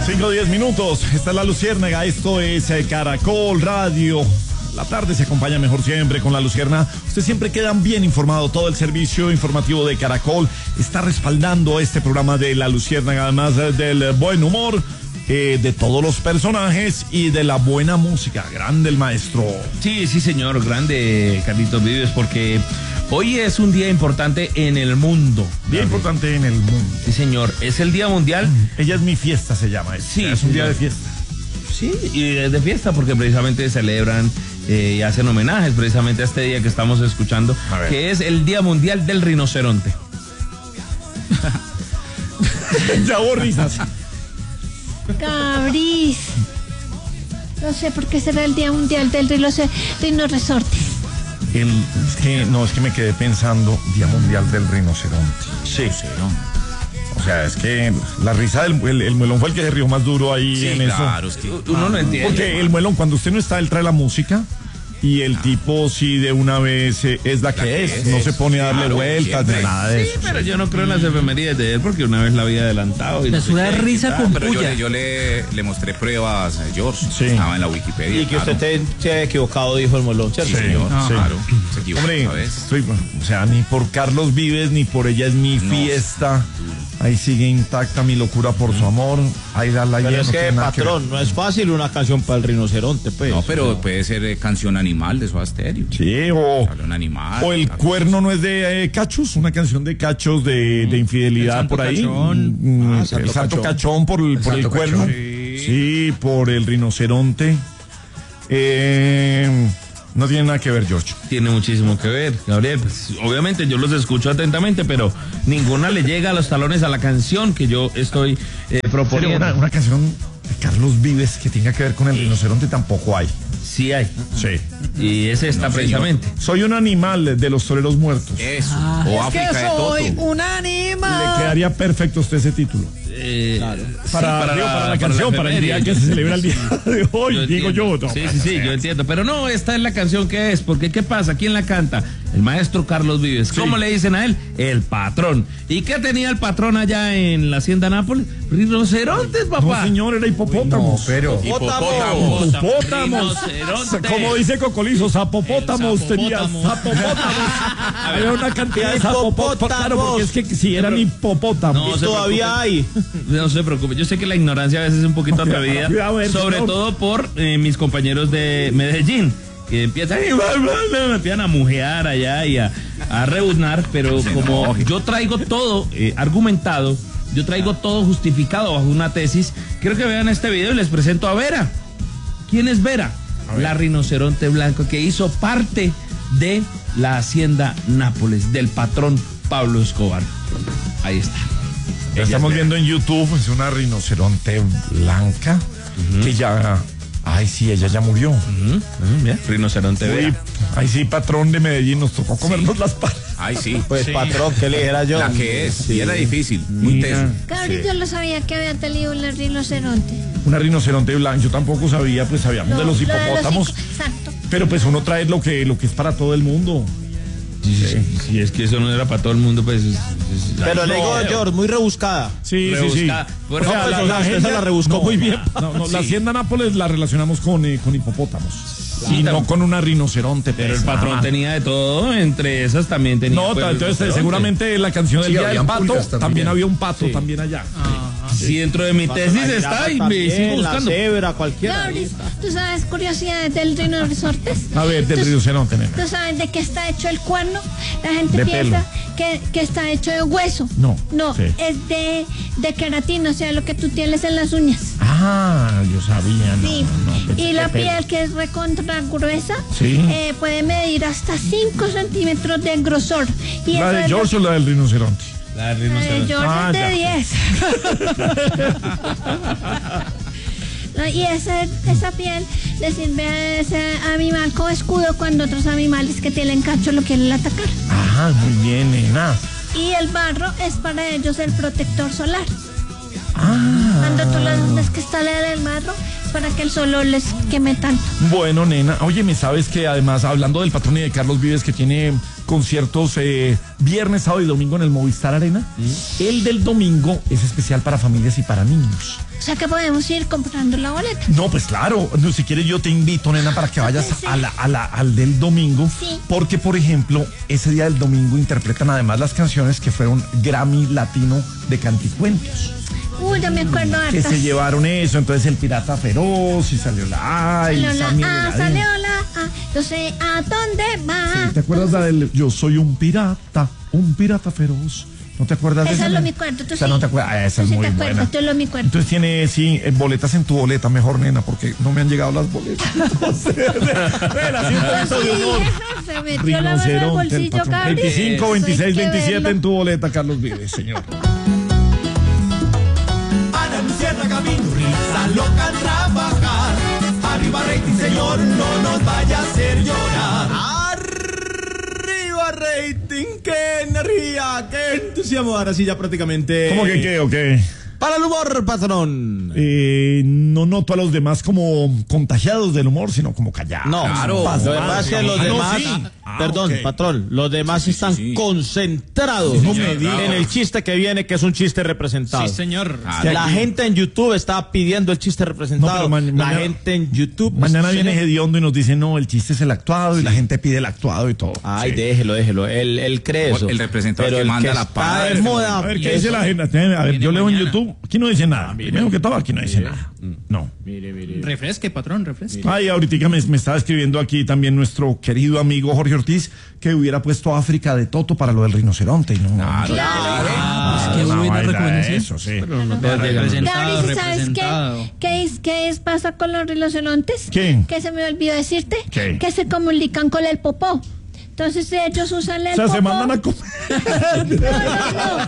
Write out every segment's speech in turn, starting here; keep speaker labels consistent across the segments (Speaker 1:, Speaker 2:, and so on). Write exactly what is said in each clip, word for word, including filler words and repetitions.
Speaker 1: cinco diez minutos, esta es La Luciérnaga, esto es eh, Caracol Radio. La tarde se acompaña mejor siempre con La Lucierna. Usted siempre queda bien informado. Todo el servicio informativo de Caracol está respaldando este programa de La Luciérnaga, además eh, del buen humor, eh, de todos los personajes y de la buena música. Grande el maestro.
Speaker 2: Sí, sí, señor, grande Carlitos Vives, porque hoy es un día importante en el mundo.
Speaker 1: Día importante en el mundo.
Speaker 2: Sí, señor, es el Día Mundial.
Speaker 1: Ella es mi fiesta, se llama.
Speaker 2: Sí,
Speaker 1: es un
Speaker 2: señor.
Speaker 1: día de fiesta.
Speaker 2: Sí, y es de fiesta porque precisamente celebran eh, y hacen homenajes precisamente a este día que estamos escuchando, que es el Día Mundial del Rinoceronte.
Speaker 1: Ya hubo risas.
Speaker 3: Cabris. No sé por qué será el Día Mundial del Rinoceronte.
Speaker 1: El, es que, no, es que me quedé pensando, Día Mundial del Rinoceronte.
Speaker 2: Sí, sí, ¿no?
Speaker 1: O sea, es que la risa del el, el muelón fue el que se rió más duro ahí
Speaker 2: sí,
Speaker 1: en
Speaker 2: claro,
Speaker 1: eso.
Speaker 2: Es que uno no entiende.
Speaker 1: Porque el muelón, cuando usted no está, él trae la música y el ah. tipo sí de una vez eh, es la que, la que es, es, no se pone a darle claro, vueltas ni nada de
Speaker 2: sí,
Speaker 1: eso.
Speaker 2: Pero sí. Yo no creo en las efemérides de él porque una vez la había adelantado. Y
Speaker 4: es una no risa con
Speaker 5: pero yo, le, yo le, le mostré pruebas a George,
Speaker 1: sí.
Speaker 5: Estaba en la Wikipedia.
Speaker 4: Y que
Speaker 5: claro.
Speaker 4: usted te, se ha equivocado, dijo el molón, ¿cierto?
Speaker 1: Sí, señor,
Speaker 5: no,
Speaker 1: sí.
Speaker 5: Claro, se equivocó.
Speaker 1: Hombre, estoy, o sea, ni por Carlos Vives ni por Ella es mi no, fiesta. Ahí sigue intacta mi locura por su amor. Ahí da la
Speaker 4: Pero es
Speaker 1: no
Speaker 4: que, patrón, que no es fácil una canción para el rinoceronte, pues.
Speaker 5: No, pero no. Puede ser eh, canción animal de Soda Stereo.
Speaker 1: Sí, o,
Speaker 5: un animal,
Speaker 1: o El Cuerno no es de eh, Cachos, una canción de Cachos de, de infidelidad por ahí.
Speaker 4: Cachón.
Speaker 1: Mm,
Speaker 4: Ah,
Speaker 1: el
Speaker 4: Santo
Speaker 1: Santo
Speaker 4: Cachón,
Speaker 1: Cachón por el, por el Cuerno.
Speaker 5: Sí.
Speaker 1: sí, por el rinoceronte. Eh... No tiene nada que ver, George.
Speaker 2: Tiene muchísimo que ver, Gabriel. Pues, obviamente yo los escucho atentamente, pero ninguna le llega a los talones a la canción que yo estoy eh, proponiendo.
Speaker 1: Una, una canción de Carlos Vives que tenga que ver con el rinoceronte tampoco hay.
Speaker 2: Sí hay.
Speaker 1: Sí.
Speaker 2: Y ese está no, precisamente.
Speaker 1: Señor. Soy un animal de los toreros muertos.
Speaker 5: Eso.
Speaker 3: Ah,
Speaker 5: o
Speaker 3: es
Speaker 5: África
Speaker 3: que
Speaker 5: de Toto.
Speaker 3: soy un animal.
Speaker 1: Le quedaría perfecto a usted ese título.
Speaker 2: Eh,
Speaker 1: claro.
Speaker 2: sí,
Speaker 1: para,
Speaker 2: para,
Speaker 1: digo,
Speaker 2: la,
Speaker 1: para la
Speaker 2: para
Speaker 1: canción,
Speaker 2: la
Speaker 1: para el día que se celebra el día de hoy,
Speaker 2: yo
Speaker 1: digo yo. No,
Speaker 2: sí, sí, sí, yo entiendo. Pero no, esta es la canción que es, porque ¿qué pasa? ¿Quién la canta? El maestro Carlos Vives. Sí. ¿Cómo le dicen a él? El patrón. ¿Y qué tenía el patrón allá en la hacienda Nápoles? Rinocerontes, papá.
Speaker 1: No, señor, era hipopótamos.
Speaker 5: No, pero
Speaker 1: hipopótamos. Hipopótamos. Como dice Cocolizo, zapopótamos tenía. Zapopótamos. Había una cantidad de zapopótamos. Claro, porque es que si eran hipopótamos.
Speaker 4: No, todavía hay.
Speaker 2: No se preocupe. Yo sé que la ignorancia a veces es un poquito atrevida. Sobre todo por eh, mis compañeros de Medellín, que empiezan, empiezan a mujear allá y a, a rebuznar, pero como yo traigo todo eh, argumentado, yo traigo todo justificado bajo una tesis, quiero que vean este video y les presento a Vera. ¿Quién es Vera? La rinoceronte blanco que hizo parte de la hacienda Nápoles, del patrón Pablo Escobar. Ahí está.
Speaker 1: La estamos viendo en YouTube, es una rinoceronte blanca uh-huh. que ya... Ay, sí, ella ya murió.
Speaker 2: Uh-huh. Uh-huh. Bien. Rinoceronte Vera.
Speaker 1: Ay, sí, patrón de Medellín, nos tocó comernos sí. las patas.
Speaker 5: Ay, sí.
Speaker 4: Pues
Speaker 5: sí.
Speaker 4: patrón, ¿qué le dijera yo?
Speaker 5: La que es, sí, era difícil, muy teso.
Speaker 3: Cabri, sí. Yo no sabía que había tenido una rinoceronte.
Speaker 1: Una rinoceronte blanca, yo tampoco sabía, pues sabíamos no, de los hipopótamos.
Speaker 3: De los exacto.
Speaker 1: Pero pues uno trae lo que, lo que es para todo el mundo.
Speaker 2: Sí, sí, sí. Si es que eso no era para todo el mundo, pues. Es, es,
Speaker 4: pero
Speaker 2: no,
Speaker 4: le digo, George, muy rebuscada.
Speaker 1: Sí,
Speaker 2: rebuscada.
Speaker 1: sí, sí.
Speaker 2: Por
Speaker 1: o sea,
Speaker 2: no,
Speaker 1: la,
Speaker 4: pues,
Speaker 1: la, la,
Speaker 4: esa la rebuscó
Speaker 1: no, muy bien. No, no,
Speaker 4: sí.
Speaker 1: La hacienda Nápoles la relacionamos con, eh, con hipopótamos. Claro. Y no con una rinoceronte.
Speaker 2: Pero el patrón tenía de todo, entre esas también tenía.
Speaker 1: No, pues, entonces seguramente la canción del sí, día del pato también. también había un pato sí. también allá.
Speaker 2: Ah. Sí, dentro de mi tesis está y me sigo buscando.
Speaker 4: La cebra, cualquiera.
Speaker 3: Gabriel, ¿tú sabes curiosidades del rinoceronte?
Speaker 1: A ver, del rinoceronte, nena.
Speaker 3: ¿Tú sabes de qué está hecho el cuerno? La gente de piensa que, que está hecho de hueso.
Speaker 1: No.
Speaker 3: No, sí. es de, de queratina, o sea, lo que tú tienes en las uñas.
Speaker 1: Ah, yo sabía. No,
Speaker 3: sí.
Speaker 1: no, no,
Speaker 3: y la piel, que es recontra gruesa,
Speaker 1: ¿sí?
Speaker 3: eh, puede medir hasta cinco centímetros de grosor. Y
Speaker 1: ¿La
Speaker 3: eso
Speaker 1: de
Speaker 3: es
Speaker 1: George lo... o la del rinoceronte?
Speaker 2: La del rinoceronte.
Speaker 3: George ah, es de diez. No, y ese, esa piel le sirve a ese animal como escudo cuando otros animales que tienen cacho lo quieren atacar.
Speaker 1: Ah, muy bien, nena.
Speaker 3: Y el barro es para ellos el protector solar.
Speaker 1: Ah.
Speaker 3: Cuando tú les ves que está en el barro, es para que el sol no les queme tanto.
Speaker 1: Bueno, nena, oye, ¿me sabes que además, hablando del patrón y de Carlos Vives, que tiene conciertos eh, viernes, sábado y domingo en el Movistar Arena. Mm. El del domingo es especial para familias y para niños.
Speaker 3: O sea que podemos ir comprando la boleta.
Speaker 1: No, pues claro, no, si quieres yo te invito, nena, para que vayas sí. a la, a la, al del domingo.
Speaker 3: Sí.
Speaker 1: Porque, por ejemplo, ese día del domingo interpretan además las canciones que fueron Grammy Latino de Canticuentos.
Speaker 3: Uy, yo me acuerdo hartas.
Speaker 1: Que se llevaron eso, entonces el Pirata Feroz y salió la A y
Speaker 3: salió la
Speaker 1: A,
Speaker 3: salió la A, yo sé a dónde va.
Speaker 1: Sí, ¿te acuerdas la del Yo soy un pirata, un pirata feroz? ¿No te acuerdas de esa?
Speaker 3: Esa es lo mi cuarto, tú
Speaker 1: o sea,
Speaker 3: sí.
Speaker 1: no te acuerdas, ah, esa
Speaker 3: tú
Speaker 1: es
Speaker 3: sí
Speaker 1: muy
Speaker 3: te acuerdas,
Speaker 1: buena.
Speaker 3: tú es lo mi cuarto.
Speaker 1: Entonces tiene, sí, boletas en tu boleta, mejor, nena, porque no me han llegado las boletas. Entonces, vela, sí, un poquito de humor.
Speaker 3: Se metió la mano en el bolsillo, Gabriel.
Speaker 1: veinticinco, veintiséis, veintisiete en tu boleta, Carlos Vives, señor.
Speaker 6: Ana Luciana Camino, risa loca al trabajar. Arriba rating, señor, no nos vaya a hacer llorar.
Speaker 4: Arriba rating, qué energía, qué entusiasmo. Ahora sí ya prácticamente.
Speaker 1: ¿Cómo que qué o qué?
Speaker 4: Para el humor, patrón.
Speaker 1: Eh, no noto a los demás como contagiados del humor, sino como callados.
Speaker 4: No,
Speaker 5: claro.
Speaker 4: Lo que pasa es que los
Speaker 1: Ah, no,
Speaker 4: demás,
Speaker 1: sí. Ah,
Speaker 4: perdón,
Speaker 1: okay.
Speaker 4: patrón, los demás
Speaker 5: Sí, sí,
Speaker 4: están
Speaker 5: sí.
Speaker 4: concentrados
Speaker 1: No me digas.
Speaker 4: en el chiste que viene, que es un chiste representado.
Speaker 2: Sí, señor.
Speaker 5: Claro.
Speaker 4: La gente en YouTube está pidiendo el chiste representado.
Speaker 1: No, pero ma-
Speaker 4: la
Speaker 1: mañana-
Speaker 4: gente en YouTube.
Speaker 1: Mañana
Speaker 4: pues,
Speaker 1: viene
Speaker 4: señor.
Speaker 1: Hediondo y nos dice, no, el chiste es el actuado, y la gente pide el actuado y todo.
Speaker 4: Ay,
Speaker 1: Sí.
Speaker 4: déjelo, déjelo. Él, él cree eso.
Speaker 5: El representador
Speaker 4: Pero
Speaker 5: que
Speaker 4: el
Speaker 5: manda
Speaker 4: que
Speaker 5: la
Speaker 4: está
Speaker 5: paz.
Speaker 4: de moda.
Speaker 1: A ver, ¿qué
Speaker 4: es-
Speaker 1: dice la gente? A ver,
Speaker 2: Viene
Speaker 1: yo leo en
Speaker 2: mañana.
Speaker 1: YouTube. Aquí no dice nada. Primero que todo, aquí no dice nada. No.
Speaker 4: Mire, mire.
Speaker 2: Refresque, patrón, refresque.
Speaker 1: Ay, ahorita me, me estaba escribiendo aquí también nuestro querido amigo Jorge Ortiz que hubiera puesto África de Toto para lo del rinoceronte. Y no,
Speaker 5: Claro.
Speaker 2: Ah, qué
Speaker 1: no,
Speaker 2: buena
Speaker 1: baila
Speaker 2: recomendación.
Speaker 1: Eso, sí.
Speaker 2: Representado,
Speaker 3: Gabriel, ¿sabes qué?
Speaker 2: representado.
Speaker 3: ¿Qué, es, ¿Qué es pasa con los rinocerontes?
Speaker 1: ¿Qué?
Speaker 3: Que se me olvidó decirte.
Speaker 1: ¿Qué?
Speaker 3: Que se comunican con el popó. Entonces ellos usan el
Speaker 1: O sea,
Speaker 3: popó.
Speaker 1: se mandan a comer.
Speaker 3: No, no,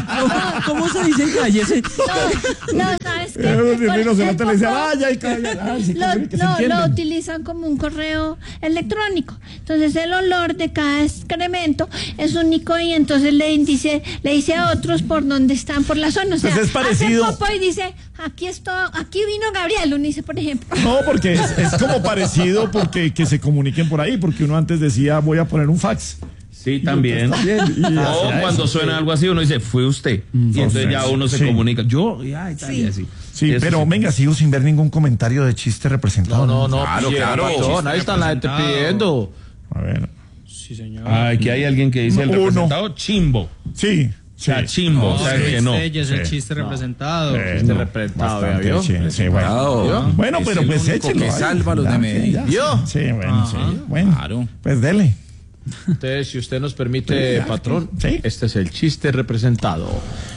Speaker 3: no.
Speaker 2: ¿Cómo se dice en calle ese?
Speaker 3: No, no, ¿sabes qué?
Speaker 1: El
Speaker 3: Con
Speaker 1: rinoceronte
Speaker 3: el
Speaker 1: le dice,
Speaker 3: popó,
Speaker 1: vaya y calla. Ay, sí,
Speaker 3: Lo,
Speaker 1: que se
Speaker 3: no,
Speaker 1: entienden.
Speaker 3: lo utilizan como un correo electrónico. Entonces el olor de cada excremento es único y entonces le dice, le dice a otros por dónde están por la zona. O sea,
Speaker 1: Pues es parecido.
Speaker 3: hace popo y dice, aquí estoy, aquí vino Gabriel, uno dice, por ejemplo.
Speaker 1: No, porque es, es como parecido porque que se comuniquen por ahí, porque uno antes decía, voy a poner un fax.
Speaker 2: Sí, también.
Speaker 1: Y
Speaker 2: O
Speaker 1: hacía
Speaker 2: cuando
Speaker 1: eso,
Speaker 2: suena algo así, uno dice, fue usted. Y entonces ya uno se
Speaker 1: Sí.
Speaker 2: comunica. Yo, ya, y tal, y así.
Speaker 1: Sí,
Speaker 2: Eso
Speaker 1: pero
Speaker 2: sí.
Speaker 1: venga, sigo sin ver ningún comentario de chiste representado.
Speaker 4: No, no, no.
Speaker 5: Claro,
Speaker 4: pille,
Speaker 5: claro.
Speaker 4: patrón, ahí está la gente
Speaker 2: Representado.
Speaker 4: pidiendo.
Speaker 1: A ver.
Speaker 2: Sí, señor. Ah, aquí hay alguien que dice el
Speaker 1: Uno.
Speaker 2: representado chimbo.
Speaker 1: Sí.
Speaker 2: O sea, chimbo. o sea, que no.
Speaker 7: Es el
Speaker 1: Sí.
Speaker 7: chiste representado.
Speaker 1: Eh,
Speaker 4: Chiste
Speaker 1: no,
Speaker 4: representado,
Speaker 1: bastante,
Speaker 4: ¿vio?
Speaker 1: sí, sí, bueno.
Speaker 5: Claro.
Speaker 1: Bueno,
Speaker 5: Es
Speaker 1: pero
Speaker 5: el
Speaker 1: pues
Speaker 5: único
Speaker 1: échelo.
Speaker 5: que
Speaker 1: ahí.
Speaker 5: salva a los
Speaker 1: Ya,
Speaker 5: de
Speaker 1: sí,
Speaker 5: Medellín.
Speaker 1: ya,
Speaker 4: ¿Vio?
Speaker 1: Sí, bueno, sí. Bueno,
Speaker 5: Claro.
Speaker 1: pues dele.
Speaker 4: Entonces, si usted nos permite, patrón,
Speaker 1: Sí.
Speaker 4: este es el chiste representado.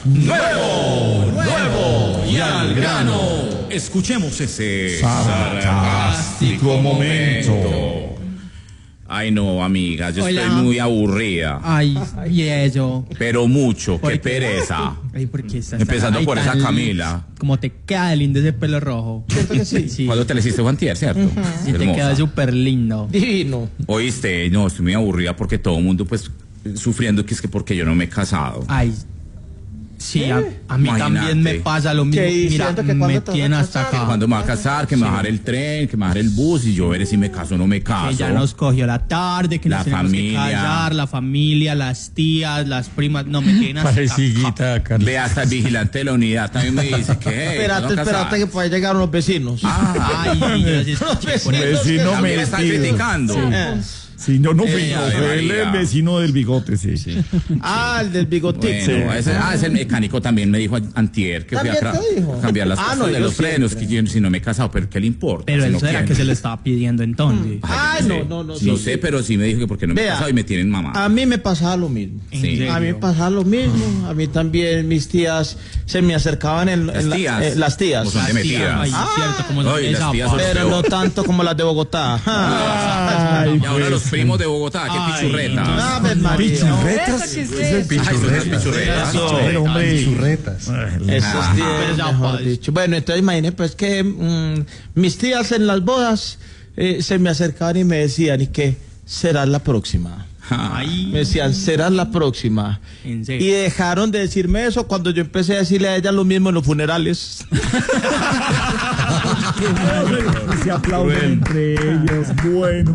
Speaker 5: Nuevo, nuevo y al grano. Escuchemos ese
Speaker 1: Sarcástico momento.
Speaker 5: Ay, no, amiga, yo
Speaker 7: Hola.
Speaker 5: estoy muy aburrida.
Speaker 7: Ay, y eso.
Speaker 5: Pero mucho,
Speaker 7: ¿Por
Speaker 5: qué
Speaker 7: qué?
Speaker 5: pereza.
Speaker 7: Ay, ¿por qué estás
Speaker 5: Empezando
Speaker 7: ay,
Speaker 5: por esa
Speaker 7: tan-
Speaker 5: Camila.
Speaker 7: Como te queda lindo ese pelo rojo. ¿Cierto que sí? Sí,
Speaker 5: Cuando te le hiciste Guantier, ¿cierto?
Speaker 7: sí te
Speaker 5: Hermosa.
Speaker 7: queda súper lindo.
Speaker 4: Divino.
Speaker 5: Oíste, no, estoy muy aburrida porque todo el mundo, pues, sufriendo que es que porque yo no me he casado.
Speaker 7: Ay, sí, a, a mí
Speaker 5: Imagínate.
Speaker 7: también me pasa lo mismo.
Speaker 4: ¿Qué? ¿Y
Speaker 7: Mira,
Speaker 4: siento que cuándo
Speaker 7: me
Speaker 4: te vas a
Speaker 7: tiene hasta
Speaker 4: casar?
Speaker 7: acá.
Speaker 5: Cuando me va a casar, que me va a bajar el tren, que me va a bajar el bus y yo veré si me caso o no me caso.
Speaker 7: Que ya nos cogió la tarde, que
Speaker 5: La
Speaker 7: nos tenemos
Speaker 5: familia.
Speaker 7: que casar, la familia, las tías, las primas. No, me tienen hasta acá.
Speaker 5: Ve hasta el vigilante de la unidad, también me dice que...
Speaker 4: Espérate, espérate que pueda llegar unos vecinos.
Speaker 7: Ay, yo sí escuché por eso.
Speaker 1: Vecino
Speaker 5: También están
Speaker 1: metido.
Speaker 5: criticando.
Speaker 4: Eh.
Speaker 1: Sí, yo no fui,
Speaker 5: Eh,
Speaker 1: no,
Speaker 5: Ave
Speaker 1: fue el
Speaker 5: María.
Speaker 1: vecino del bigote, sí.
Speaker 4: Ah, el del bigotito.
Speaker 5: Bueno, ese, ah, ese mecánico también me dijo antier que fui a,
Speaker 4: ¿También
Speaker 5: tra-
Speaker 4: te dijo?
Speaker 5: a cambiar las
Speaker 4: Ah,
Speaker 5: cosas
Speaker 4: no,
Speaker 5: de
Speaker 4: yo
Speaker 5: los frenos, que
Speaker 4: siempre.
Speaker 5: yo si no me he casado, pero ¿qué le importa?
Speaker 7: Pero
Speaker 5: Si no
Speaker 7: eso era
Speaker 5: quiere.
Speaker 7: que se lo estaba pidiendo entonces.
Speaker 4: Ay,
Speaker 5: Yo
Speaker 4: no,
Speaker 5: sé.
Speaker 4: no, no.
Speaker 5: No
Speaker 4: sí,
Speaker 5: sé,
Speaker 4: sí.
Speaker 5: pero sí me dijo que porque no me he
Speaker 4: Vea,
Speaker 5: casado y me tienen mamá.
Speaker 4: A mí me pasaba lo mismo.
Speaker 7: ¿En
Speaker 5: Sí.
Speaker 7: serio?
Speaker 4: A mí me pasaba lo mismo. A mí también mis tías se me acercaban en,
Speaker 5: Las
Speaker 4: en la-
Speaker 5: tías.
Speaker 4: eh, las tías.
Speaker 5: Como son de
Speaker 7: Las tías,
Speaker 5: metidas.
Speaker 7: ay,
Speaker 4: Ah.
Speaker 7: cierto, como son
Speaker 5: Ay,
Speaker 7: de
Speaker 5: las
Speaker 7: esa
Speaker 5: tías son
Speaker 7: parte.
Speaker 4: Pero no tanto como las de Bogotá. Ah.
Speaker 1: Ay,
Speaker 5: Y ahora los primos de Bogotá, qué
Speaker 7: Ay,
Speaker 5: pichurretas.
Speaker 4: Ave María.
Speaker 1: Pichurretas.
Speaker 4: Eso, ¿qué es eso?
Speaker 5: Ay, son las pichurretas.
Speaker 1: Pero, hombre.
Speaker 8: Churretas.
Speaker 4: Esos
Speaker 5: Ajá.
Speaker 4: días,
Speaker 7: Pero ya,
Speaker 4: mejor
Speaker 7: pues.
Speaker 4: dicho. Bueno, entonces imagínate pues que mm, mis tías en las bodas eh, se me acercaban y me decían, ¿y qué? Serás la próxima.
Speaker 7: Ay,
Speaker 4: Me decían, serás la próxima.
Speaker 7: ¿en
Speaker 4: Y
Speaker 7: serio?
Speaker 4: dejaron de decirme eso cuando yo empecé a decirle a ellas lo mismo en los funerales.
Speaker 1: Se aplauden entre ellos. Bueno.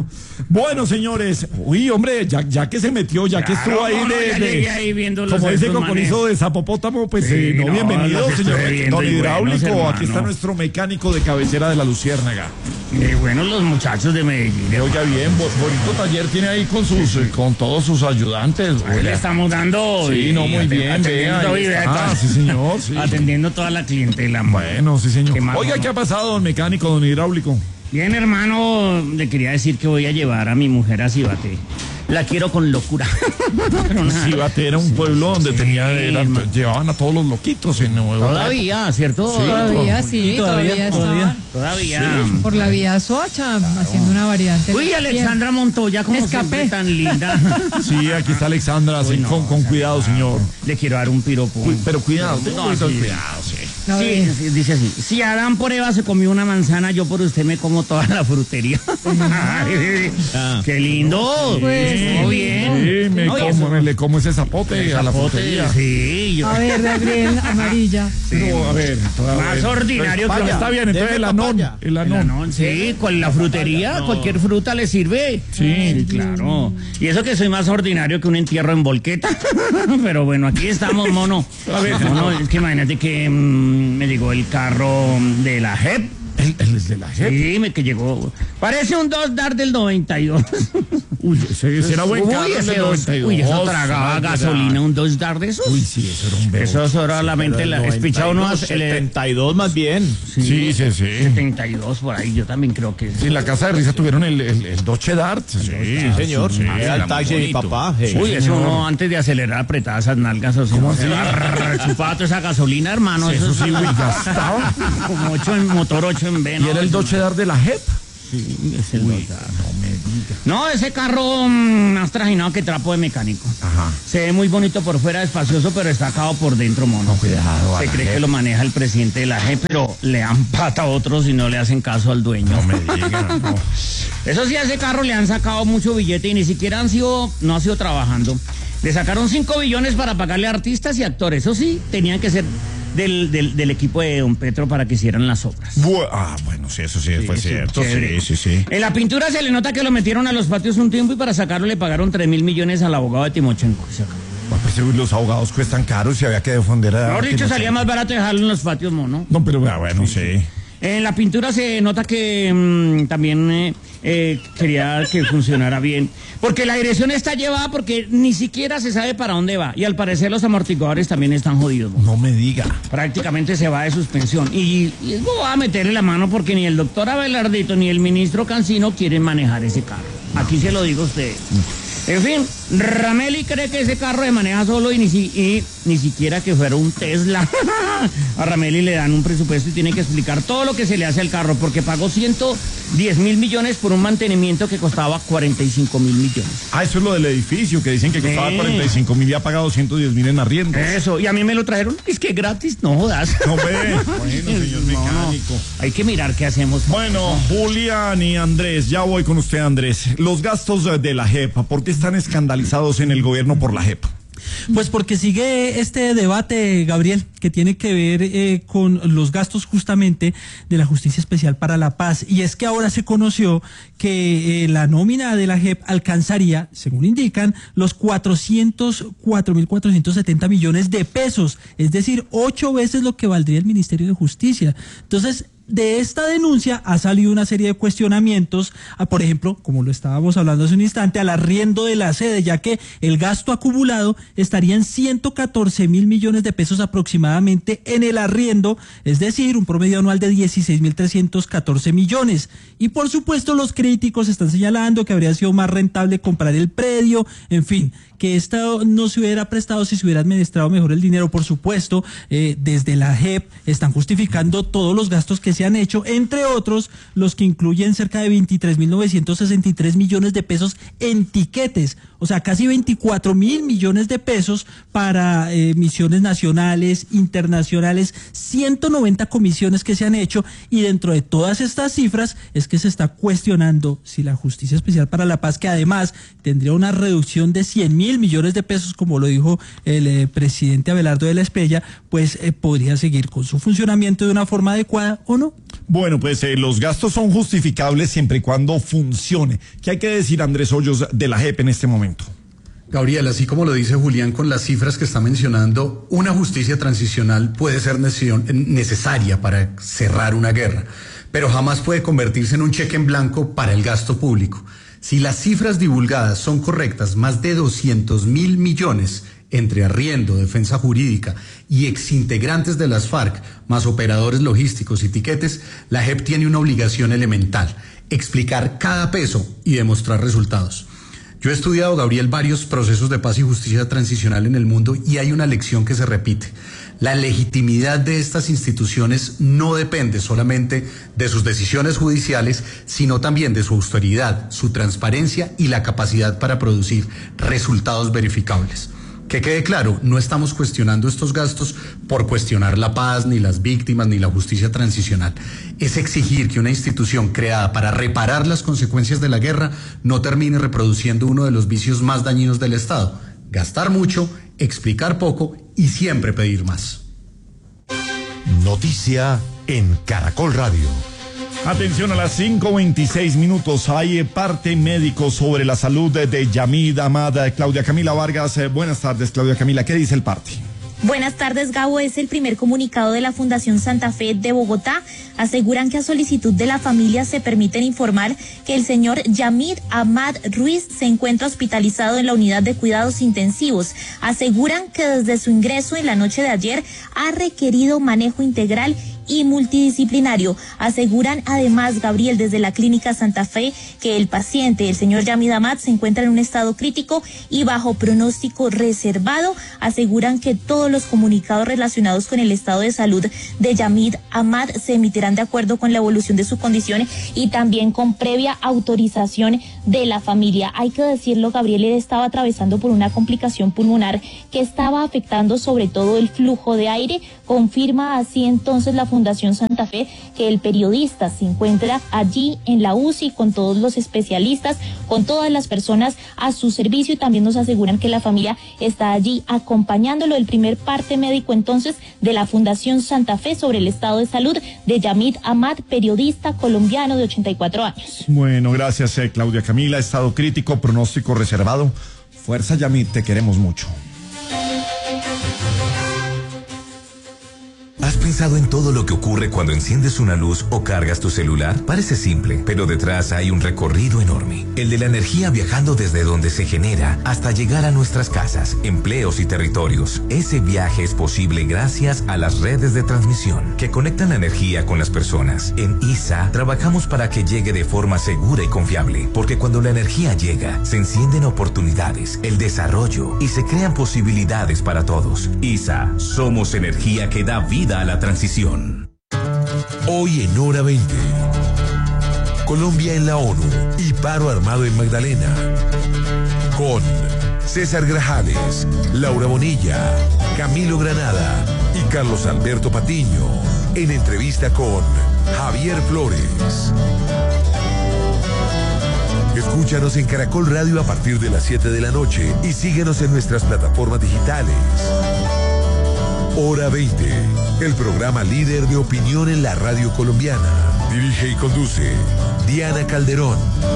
Speaker 1: Bueno, señores, uy, hombre, ya, ya que se metió, ya que estuvo ahí de, de
Speaker 8: ahí viendo los
Speaker 1: como dice
Speaker 8: estos
Speaker 1: Cocolizo de Zapopótamo, pues
Speaker 8: Sí,
Speaker 1: eh, no,
Speaker 8: no,
Speaker 1: bienvenido,
Speaker 8: los
Speaker 1: señor
Speaker 8: estoy viendo
Speaker 1: Don
Speaker 8: y
Speaker 1: Hidráulico.
Speaker 8: buenos,
Speaker 1: Aquí está
Speaker 8: hermano.
Speaker 1: nuestro mecánico de cabecera de la Luciérnaga.
Speaker 8: Eh, bueno, los muchachos de Medellín.
Speaker 1: Eh, Oiga bien, bo- bonito taller tiene ahí con sus, eh, con todos sus ayudantes.
Speaker 8: Ahí le estamos dando.
Speaker 1: Sí,
Speaker 8: y
Speaker 1: no, muy
Speaker 8: aten-
Speaker 1: bien,
Speaker 8: atendiendo,
Speaker 1: vea, ahí
Speaker 8: y vea,
Speaker 1: está.
Speaker 8: toda-
Speaker 1: Ah, sí, señor, sí.
Speaker 8: Atendiendo toda la clientela.
Speaker 1: Bueno, sí, señor.
Speaker 8: Qué mal,
Speaker 1: Oiga,
Speaker 8: ¿no?
Speaker 1: ¿qué ha pasado, don mecánico, don hidráulico?
Speaker 8: Bien, hermano, le quería decir que voy a llevar a mi mujer a Cibate. La quiero con locura. Pero nada.
Speaker 1: Cibate era un pueblo donde
Speaker 8: sí,
Speaker 1: tenía, eran-
Speaker 8: hermano.
Speaker 1: llevaban a todos los loquitos en Nueva
Speaker 8: Todavía, ¿cierto?
Speaker 9: Todavía sí, todavía,
Speaker 7: todavía.
Speaker 8: Todavía.
Speaker 9: Por la vía Soacha, haciendo una variante.
Speaker 8: Uy, Alexandra Montoya, como
Speaker 9: Escapé.
Speaker 8: siempre, tan linda.
Speaker 1: Sí, aquí está Alexandra, sí,
Speaker 8: Uy, no,
Speaker 1: con, con
Speaker 8: o sea,
Speaker 1: cuidado, señor.
Speaker 8: Le quiero dar un piropo.
Speaker 1: Cu- Pero cuidado, tenga
Speaker 8: No,
Speaker 1: un poquito de
Speaker 8: sí.
Speaker 1: cuidado, sí.
Speaker 9: A
Speaker 8: Sí,
Speaker 9: ver.
Speaker 8: sí, dice así. Si Adán por Eva se comió una manzana, yo por usted me como toda la frutería. ¡Qué lindo!
Speaker 9: Pues,
Speaker 8: Muy bien.
Speaker 1: Sí, me,
Speaker 8: Oye,
Speaker 1: como,
Speaker 8: eso-
Speaker 1: me le como ese zapote a la
Speaker 8: Zapote,
Speaker 1: frutería.
Speaker 8: Sí, yo.
Speaker 9: A ver, Gabriel, amarilla.
Speaker 1: Pero, a ver, a
Speaker 8: Más
Speaker 1: ver.
Speaker 8: ordinario
Speaker 1: Pues,
Speaker 8: que
Speaker 1: está bien, entonces
Speaker 4: Deme
Speaker 1: el anón,
Speaker 4: papaya.
Speaker 1: el
Speaker 8: El
Speaker 1: anón.
Speaker 8: anón, sí, con la frutería, cualquier fruta le sirve.
Speaker 1: Sí.
Speaker 8: claro. Y eso que soy más ordinario que un entierro en volqueta. Pero bueno, aquí estamos, mono.
Speaker 1: A ver.
Speaker 8: Mono, es que imagínate que mm, me llegó el carro de la J E P.
Speaker 1: El, el es de la J E P.
Speaker 8: Sí, me que llegó. Parece un dos dar del noventa y dos.
Speaker 1: Uy, ese, ese era buen
Speaker 8: Uy,
Speaker 1: carro, el
Speaker 8: ese
Speaker 1: del
Speaker 8: dos-
Speaker 1: noventa y dos.
Speaker 8: uy, eso tragaba
Speaker 1: Ay,
Speaker 8: gasolina, un dos dar de esos.
Speaker 1: Uy, sí, eso era un bebo.
Speaker 8: Eso solamente la espichaba uno a- el-
Speaker 4: setenta y dos más bien.
Speaker 1: Sí, sí, sí.
Speaker 8: setenta y dos por ahí, yo también creo que
Speaker 1: Sí, en la casa de risa tuvieron el, el, el Dodge Dart. Sí,
Speaker 4: Sí, señor.
Speaker 1: sí,
Speaker 4: Era
Speaker 5: era
Speaker 4: el taxi de mi
Speaker 5: bonito.
Speaker 4: papá. hey.
Speaker 8: Uy, eso uno antes de acelerar apretaba esas nalgas, o sea, chupaba toda esa gasolina, hermano.
Speaker 1: Sí, eso sí,
Speaker 8: es-
Speaker 1: uy, gastaba.
Speaker 8: Como ocho en motor, ocho en B.
Speaker 1: Y era el Dodge Dart de la J E P.
Speaker 8: Es el Dodge Dart. No, ese carro mm, más trajinado que trapo de mecánico.
Speaker 1: Ajá.
Speaker 8: Se ve muy bonito por fuera, espacioso, pero está acabado por dentro, mono.
Speaker 1: No, cuidado, a
Speaker 8: Se
Speaker 1: la
Speaker 8: cree
Speaker 1: J E P.
Speaker 8: que lo maneja el presidente de la G, pero le dan pata a otros y no le hacen caso al dueño.
Speaker 1: No me digan, no.
Speaker 8: Eso sí, a ese carro le han sacado mucho billete y ni siquiera han sido, no ha sido trabajando. Le sacaron cinco billones para pagarle a artistas y actores. Eso sí, tenían que ser del, del, del equipo de Don Petro para que hicieran las obras.
Speaker 1: Bu- ah, bueno, sí, eso sí, fue cierto.
Speaker 8: Chévere.
Speaker 1: Sí, sí, sí.
Speaker 8: En la pintura se le nota que lo metieron a los patios un tiempo y para sacarlo le pagaron tres mil millones al abogado de Timochenko. Se acabó.
Speaker 1: Bueno, pues, uy, los abogados cuestan caros y había que defender a.
Speaker 8: Mejor dicho, salía más barato dejarlo en los patios, mono.
Speaker 1: No, pero ah, bueno, sí.
Speaker 8: En la pintura se nota que mm, también eh, eh, quería que funcionara bien. Porque la dirección está llevada porque ni siquiera se sabe para dónde va. Y al parecer los amortiguadores también están jodidos. ¿No?
Speaker 1: No me diga.
Speaker 8: Prácticamente se va de suspensión. Y, y es va a meterle la mano porque ni el doctor Abelardito ni el ministro Cancino quieren manejar ese carro. Aquí se lo digo a ustedes. En fin, Rameli cree que ese carro se maneja solo y ni, si, y ni siquiera que fuera un Tesla. A Rameli le dan un presupuesto y tiene que explicar todo lo que se le hace al carro porque pagó ciento diez mil millones por un mantenimiento que costaba cuarenta y cinco mil millones.
Speaker 1: Ah, eso es lo del edificio, que dicen que costaba
Speaker 8: Sí.
Speaker 1: cuarenta y cinco mil y ha pagado ciento diez mil en arriendo.
Speaker 8: Eso, y a mí me lo trajeron, es que gratis, no jodas.
Speaker 1: No, ve. Bueno, señor
Speaker 8: No, no.
Speaker 1: mecánico.
Speaker 8: Hay que mirar qué hacemos.
Speaker 1: Bueno, Julián y Andrés, ya voy con usted, Andrés. Los gastos de la J E P, ¿por qué están escandalizados en el gobierno por la J E P?
Speaker 7: Pues porque sigue este debate, Gabriel, que tiene que ver eh, con los gastos justamente de la Justicia Especial para la Paz. Y es que ahora se conoció que eh, la nómina de la J E P alcanzaría, según indican, los cuatrocientos cuatro mil cuatrocientos setenta millones de pesos. Es decir, ocho veces lo que valdría el Ministerio de Justicia. Entonces, de esta denuncia ha salido una serie de cuestionamientos, a, por ejemplo, como lo estábamos hablando hace un instante, al arriendo de la sede, ya que el gasto acumulado estaría en ciento catorce mil millones de pesos aproximadamente en el arriendo, es decir, un promedio anual de dieciséis mil trescientos catorce millones. Y por supuesto los críticos están señalando que habría sido más rentable comprar el predio, en fin, que esto no se hubiera prestado si se hubiera administrado mejor el dinero. Por supuesto, eh, desde la J E P están justificando todos los gastos que se han hecho, entre otros los que incluyen cerca de veintitrés mil novecientos sesenta y tres millones de pesos en tiquetes, o sea, casi veinticuatro mil millones de pesos para eh, misiones nacionales, internacionales, ciento noventa comisiones que se han hecho, y dentro de todas estas cifras es que se está cuestionando si la Justicia Especial para la Paz, que además tendría una reducción de cien mil millones de pesos, como lo dijo el eh, presidente Abelardo de la Espriella, pues eh, podría seguir con su funcionamiento de una forma adecuada o no.
Speaker 1: Bueno, pues eh, los gastos son justificables siempre y cuando funcione. ¿Qué hay que decir, Andrés Hoyos, de la J E P en este momento?
Speaker 10: Gabriel, así como lo dice Julián con las cifras que está mencionando, una justicia transicional puede ser necesaria para cerrar una guerra, pero jamás puede convertirse en un cheque en blanco para el gasto público. Si las cifras divulgadas son correctas, más de doscientos mil millones entre arriendo, defensa jurídica y exintegrantes de las FARC, más operadores logísticos y tiquetes, la J E P tiene una obligación elemental: explicar cada peso y demostrar resultados. Yo he estudiado, Gabriel, varios procesos de paz y justicia transicional en el mundo y hay una lección que se repite. La legitimidad de estas instituciones no depende solamente de sus decisiones judiciales, sino también de su austeridad, su transparencia y la capacidad para producir resultados verificables. Que quede claro, no estamos cuestionando estos gastos por cuestionar la paz, ni las víctimas, ni la justicia transicional. Es exigir que una institución creada para reparar las consecuencias de la guerra no termine reproduciendo uno de los vicios más dañinos del Estado: gastar mucho, explicar poco y siempre pedir más.
Speaker 11: Noticia en Caracol Radio.
Speaker 1: Atención, a las cinco veintiséis minutos hay parte médico sobre la salud de, de Yamid Ahmad. Claudia Camila Vargas, eh, buenas tardes, Claudia Camila, ¿qué dice el parte?
Speaker 12: Buenas tardes, Gabo. Es el primer comunicado de la Fundación Santa Fe de Bogotá. Aseguran que a solicitud de la familia se permiten informar que el señor Yamid Ahmad Ruiz se encuentra hospitalizado en la unidad de cuidados intensivos. Aseguran que desde su ingreso en la noche de ayer ha requerido manejo integral y multidisciplinario. Aseguran además, Gabriel, desde la Clínica Santa Fe, que el paciente, el señor Yamid Ahmad, se encuentra en un estado crítico y bajo pronóstico reservado. Aseguran que todos los comunicados relacionados con el estado de salud de Yamid Ahmad se emitirán de acuerdo con la evolución de su condición y también con previa autorización de la familia. Hay que decirlo, Gabriel, él estaba atravesando por una complicación pulmonar que estaba afectando sobre todo el flujo de aire. Confirma así entonces la Fundación Santa Fe que el periodista se encuentra allí en la U C I con todos los especialistas, con todas las personas a su servicio, y también nos aseguran que la familia está allí acompañándolo. El primer parte médico entonces de la Fundación Santa Fe sobre el estado de salud de Yamid Ahmad, periodista colombiano de ochenta y cuatro años.
Speaker 1: Bueno, gracias eh, Claudia Camila. Estado crítico, pronóstico reservado. Fuerza, Yamid, te queremos mucho.
Speaker 11: ¿Has pensado en todo lo que ocurre cuando enciendes una luz o cargas tu celular? Parece simple, pero detrás hay un recorrido enorme. El de la energía viajando desde donde se genera hasta llegar a nuestras casas, empleos y territorios. Ese viaje es posible gracias a las redes de transmisión que conectan la energía con las personas. En I S A trabajamos para que llegue de forma segura y confiable, porque cuando la energía llega, se encienden oportunidades, el desarrollo y se crean posibilidades para todos. I S A, somos energía que da vida a la transición.
Speaker 13: Hoy en Hora veinte, Colombia en la ONU y paro armado en Magdalena, con César Grajales, Laura Bonilla, Camilo Granada y Carlos Alberto Patiño, en entrevista con Javier Flores. Escúchanos en Caracol Radio a partir de las siete de la noche y síguenos en nuestras plataformas digitales. Hora veinte, el programa líder de opinión en la radio colombiana. Dirige y conduce Diana Calderón.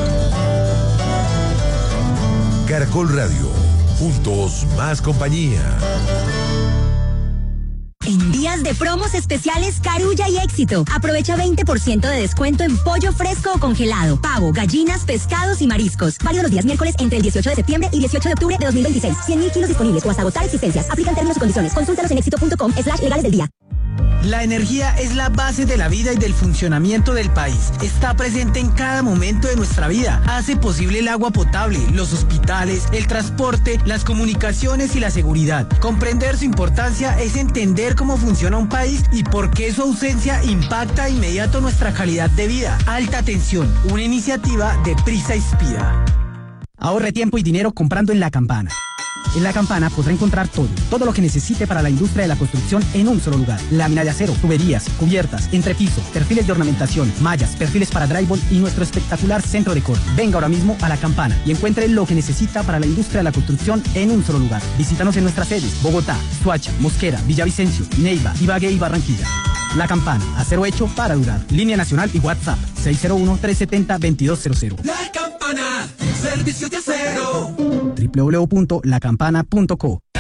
Speaker 13: Caracol Radio, juntos más compañía.
Speaker 14: En días de promos especiales Carulla y Éxito. Aprovecha veinte por ciento de descuento en pollo fresco o congelado, pavo, gallinas, pescados y mariscos. Válido los días miércoles entre el dieciocho de septiembre y dieciocho de octubre de dos mil veintiséis. cien mil kilos disponibles o hasta agotar existencias. Aplican términos y condiciones. Consúltalos en éxito punto com slash legales del día.
Speaker 15: La energía es la base de la vida y del funcionamiento del país. Está presente en cada momento de nuestra vida. Hace posible el agua potable, los hospitales, el transporte, las comunicaciones y la seguridad. Comprender su importancia es entender cómo funciona un país y por qué su ausencia impacta de inmediato nuestra calidad de vida. Alta tensión, una iniciativa de Prisa Inspira.
Speaker 16: Ahorre tiempo y dinero comprando en La Campana. En La Campana podrá encontrar todo, todo lo que necesite para la industria de la construcción en un solo lugar. Lámina de acero, tuberías, cubiertas, entrepiso, perfiles de ornamentación, mallas, perfiles para drywall y nuestro espectacular centro de corte. Venga ahora mismo a La Campana y encuentre lo que necesita para la industria de la construcción en un solo lugar. Visítanos en nuestras sedes: Bogotá, Soacha, Mosquera, Villavicencio, Neiva, Ibagué y Barranquilla. La Campana, acero hecho para durar. Línea nacional y WhatsApp seis cero uno, tres siete cero, dos dos cero cero.
Speaker 6: La Campana, servicio de acero.
Speaker 16: doble u doble u doble u punto la campana punto co